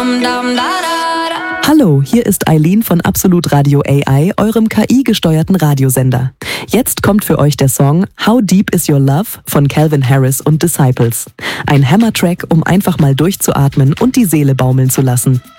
Hallo, hier ist Eileen von Absolut Radio AI, eurem KI-gesteuerten Radiosender. Jetzt kommt für euch der Song How Deep Is Your Love von Calvin Harris und Disciples. Ein Hammer-Track, um einfach mal durchzuatmen und die Seele baumeln zu lassen.